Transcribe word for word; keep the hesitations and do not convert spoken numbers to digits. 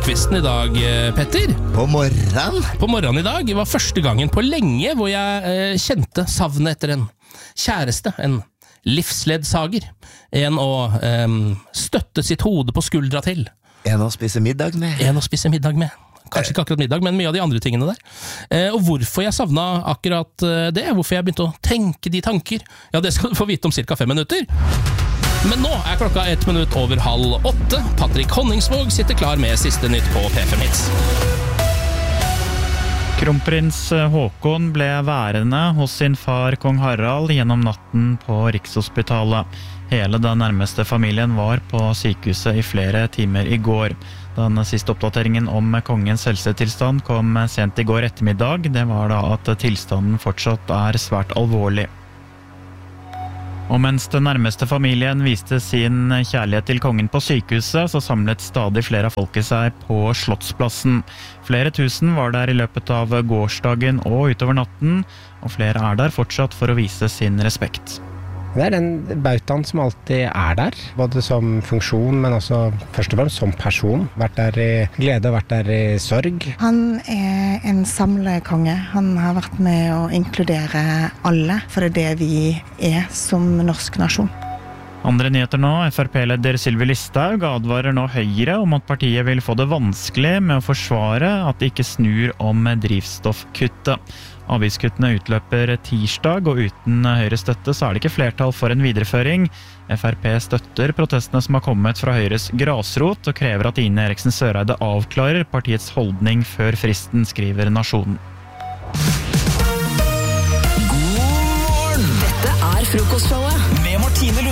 Kvisten i dag, Petter. På morgenen? På morgenen i dag var første gangen på lenge hvor jeg eh, kjente savnet etter en kjæreste, en livsledsager, en å eh, støtte sitt hode på skuldra til. En å spise middag med. En å spise middag med. Kanskje ikke akkurat middag, men mye av de andre tingene der. Eh, og hvorfor jeg savnet akkurat det, hvorfor jeg begynte å tenke de tanker, ja, det skal du få vite om cirka fem minutter. Men nå er klokka ett minutt over halv åtte. Patrick Honningsvåg sitter klar med siste nytt på P fem Hits. Kronprins Håkon ble værende hos sin far kong Harald gjennom natten på Rikshospitalet. Hele den nærmeste familien var på sykehuset i flere timer i går. Den siste oppdateringen om kongens helsetilstand kom sent i går ettermiddag. Det var da at tilstanden fortsatt er svært alvorlig. Og mens den nærmeste familien viste sin kjærlighet til kongen på sykehuset, så samlet stadig flere av folket seg på Slottsplassen. Flere tusen var der i løpet av gårsdagen og utover natten, og flere er der fortsatt for å vise sin respekt. Det er den bautaen som alltid er der, både som funksjon, men også først og fremst som person. Vært der i glede og vært der i sorg. Han er en samlekonge. Han har vært med å inkludere alle, for det er det vi er som norsk nasjon. Andre nyheter nå, F R P-leder Sylvi Listhaug advarer nå Høyre om at partiet vil få det vanskelig med å forsvare at de ikke snur om drivstoffkuttet. Avgiftskuttene utløper tirsdag, og uten Høyres støtte så er det ikke flertall for en videreføring. F R P støtter protestene som har kommet fra Høyres grasrot, og krever at Ine Eriksen Søreide avklarer partiets holdning før fristen, skriver Nasjonen. God morgen! Dette er frokostshowet med Martine Lund.